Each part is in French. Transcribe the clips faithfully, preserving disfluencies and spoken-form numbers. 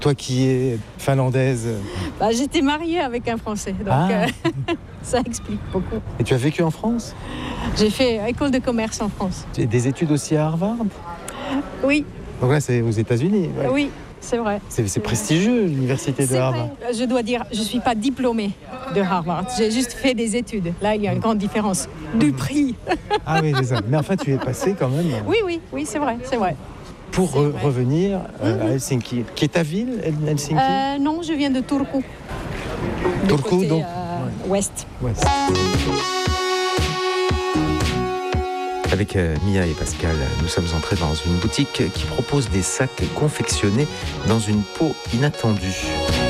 Toi qui es finlandaise. Bah, j'étais mariée avec un Français, donc Ah. euh, ça explique beaucoup. Et tu as vécu en France? J'ai fait école de commerce en France. Tu as des études aussi à Harvard? Oui, Donc là, c'est aux États-Unis. Ouais. oui, c'est vrai. C'est, c'est prestigieux, l'université de C'est Harvard. vrai. Je dois dire, je ne suis pas diplômée de Harvard. J'ai juste fait des études. Là, il y a une grande différence. Du prix. Ah oui, c'est ça. Mais enfin, tu es passé quand même Oui, oui, oui, c'est vrai, c'est vrai. pour c'est re- vrai. revenir euh, à Helsinki. Qui est ta ville, Hel- Helsinki? Euh, non, je viens de Turku. Du Turku, côté, donc. euh, ouest. Ouais. Avec euh, Mia et Pascal, nous sommes entrés dans une boutique qui propose des sacs confectionnés dans une peau inattendue.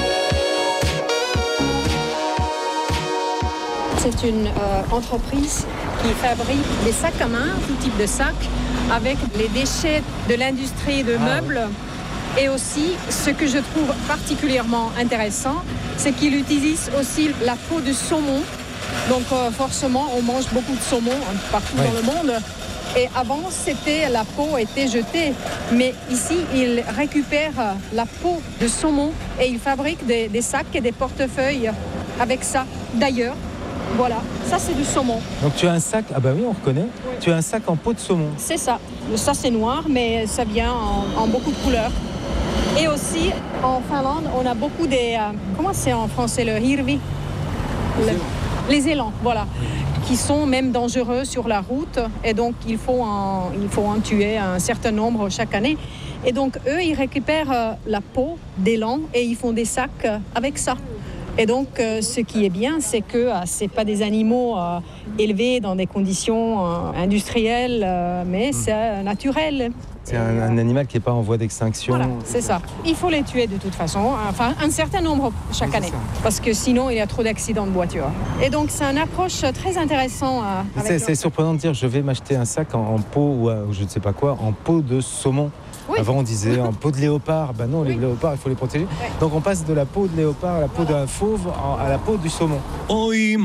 C'est une euh, entreprise qui fabrique des sacs à main, tout type de sacs, avec les déchets de l'industrie de Ah, meubles. Et aussi, ce que je trouve particulièrement intéressant, c'est qu'il utilise aussi la peau de saumon. Donc euh, forcément, on mange beaucoup de saumon hein, partout Ouais. dans le monde. Et avant, c'était la peau était jetée. Mais ici, il récupère la peau de saumon et il fabrique des, des sacs et des portefeuilles avec ça. D'ailleurs, voilà, ça c'est du saumon. Donc tu as un sac, ah bah oui, on reconnaît. Oui. Tu as un sac en peau de saumon. C'est ça. Ça c'est noir, mais ça vient en, en beaucoup de couleurs. Et aussi, en Finlande, on a beaucoup des... euh, comment c'est en français, le hirvi? Le- les élans, voilà. Qui sont même dangereux sur la route. Et donc, il faut en, il faut en tuer un certain nombre chaque année. Et donc, eux, ils récupèrent euh, la peau d'élan et ils font des sacs euh, avec ça. Et donc, euh, ce qui est bien, c'est que euh, ce n'est pas des animaux euh, élevés dans des conditions euh, industrielles, euh, mais c'est euh, naturel. C'est un, un animal qui n'est pas en voie d'extinction. Voilà, c'est ça. Il faut les tuer de toute façon, enfin un certain nombre chaque Oui, c'est année, ça. parce que sinon il y a trop d'accidents de voiture. Et donc c'est une approche très intéressante. euh, Mais avec C'est, leur- c'est surprenant de dire je vais m'acheter un sac en, en peau ou, euh, ou je ne sais pas quoi, en peau de saumon. Oui. Avant on disait en peau de léopard, ben non, les Oui. léopards il faut les protéger. Ouais. Donc on passe de la peau de léopard à la peau d'un fauve en- à la peau du saumon.